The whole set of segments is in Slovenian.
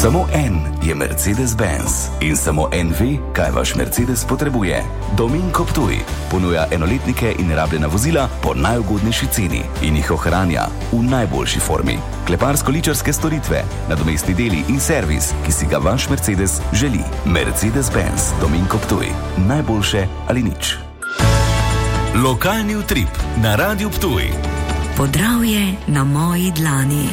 Samo en je Mercedes-Benz in samo en ve, kaj vaš Mercedes potrebuje. Dominko Ptuj ponuja enoletnike in rabljena vozila po najugodnejši ceni in jih ohranja v najboljši formi. Kleparsko-ličarske storitve, nadomestni deli in servis, ki si ga vaš Mercedes želi. Mercedes-Benz Dominko Ptuj. Najboljše ali nič. Lokalni utrip na Radiu Ptuj. Podravje na moji dlani.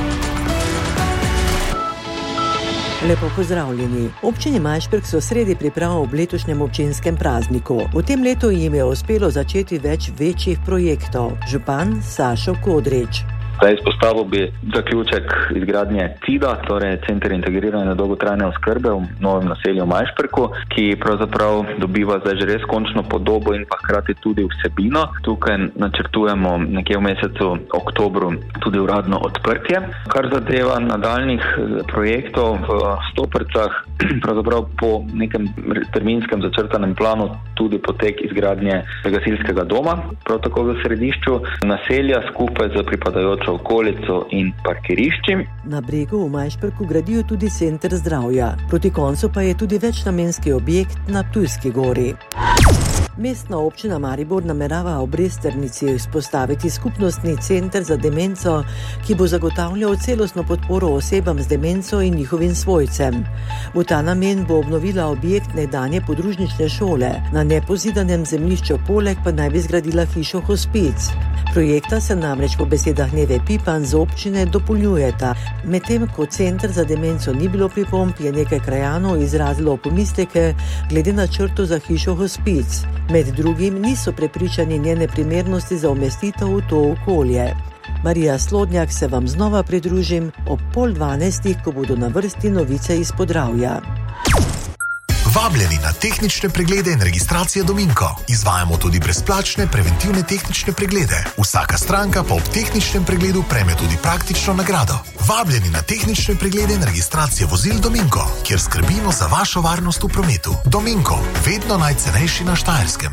Lepo pozdravljeni. Občini Majšperk so sredi priprav ob letošnjem občinskem prazniku. V tem letu jim je uspelo začeti več večjih projektov. Župan Sašo Kodrič. Izpostavil bi zaključek izgradnje CID-a, torej Center integrirane dolgotrajne oskrbe v novem naselju v Majšperku, ki pravzaprav dobiva zdaj že res končno podobo in pa hkrati tudi vsebino. Tukaj načrtujemo nekje v mesecu oktobru tudi uradno odprtje. Kar zadeva nadaljnih projektov v Stopercah, pravzaprav po nekem terminskem začrtanem planu tudi potek izgradnje gasilskega doma, prav tako v središču naselja skupaj z pripadajočo okolico in parkirišči. Na Bregu v Majšperku gradijo tudi center zdravja. Proti koncu pa je tudi večnamenski objekt na Ptujski gori. Mestna občina Maribor namerava ob Bresternici vzpostaviti skupnostni center za demenco, ki bo zagotavljal celostno podporo osebam z demenco in njihovim svojcem. V ta namen bo obnovila objekt nekdanje podružnične šole, na nepozidanem zemljišču poleg pa naj bi zgradila hišo hospic. Projekta se namreč po besedah Neve Pipan z občine dopolnjujeta. Medtem ko center za demenco ni bilo pripomb, je nekaj krajanov izrazilo pomisleke glede na črto za hišo hospic. Med drugim niso prepričani njene primernosti za umestitev v to okolje. Marija Slodnjak, se vam znova pridružim ob 11:30, ko bodo na vrsti novice iz Podravja. Vabljeni na tehnične preglede in registracije Dominko. Izvajamo tudi brezplačne preventivne tehnične preglede. Vsaka stranka pa ob tehničnem pregledu prejme tudi praktično nagrado. Vabljeni na tehnične preglede in registracije vozil Dominko, kjer skrbimo za vašo varnost v prometu. Dominko, vedno najcenejši na Štajerskem.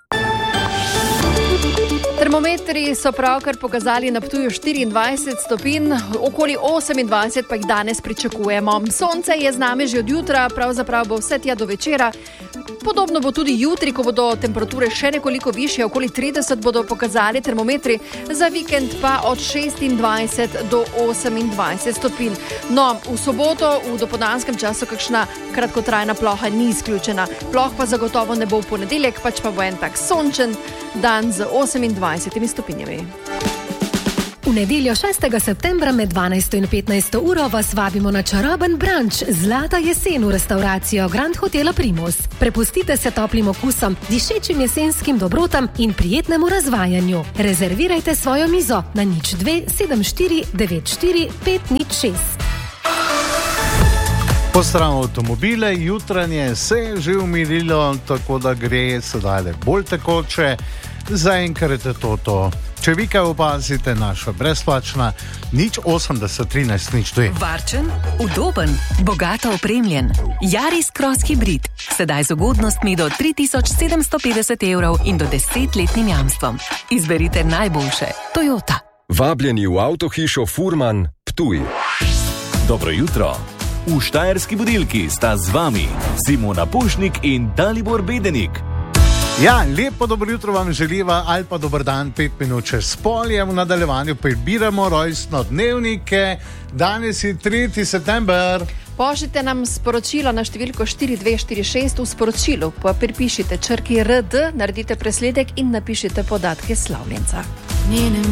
Termometri so pravkar pokazali na Ptuju 24 stopinj, okoli 28 pa jih danes pričakujemo. Sonce je z nami že od jutra, pravzaprav bo vse tja do večera. Podobno bo tudi jutri, ko bodo temperature še nekoliko višje, okoli 30 bodo pokazali termometri, za vikend pa od 26 do 28 stopinj. No, v soboto v dopoldanskem času kakšna kratkotrajna ploha ni izključena. Ploh pa zagotovo ne bo v ponedeljek, pač pa bo en tak sončen dan z 28 stopinjami. V nedeljo 6. septembra med 12 in 15 uro vas vabimo na čaroben brunch Zlata jesen v restauracijo Grand Hotela Primus. Prepustite se toplim okusom, dišečim jesenskim dobrotam in prijetnemu razvajanju. Rezervirajte svojo mizo na 02 74 94 506. Pozdravljamo avtomobile, jutranje se je že umirilo, tako da gre sedaj bolj tekoče. Zaenkrat je to. Če vi kaj opazite, naša brezplačna 080 13 02. Varčen, udoben, bogato opremljen. Yaris Cross Hybrid. Sedaj z ugodnostmi do 3750 evrov in do 10-letnim jamstvom. Izberite najboljše. Toyota. Vabljeni v avtohišo Furman Ptuj. Dobro jutro. V Štajerski budilki sta z vami Simona Pušnik in Dalibor Bedenik. Ja, lepo dobro jutro vam želiva ali pa dober dan, 5 minut čez pol je v nadaljevanju, prebiramo rojstnodnevnike. Danes je 3. september. Pošljite nam sporočilo na številko 4246, v sporočilu pa pripišite črki RD, naredite presledek in napišite podatke slavljenca.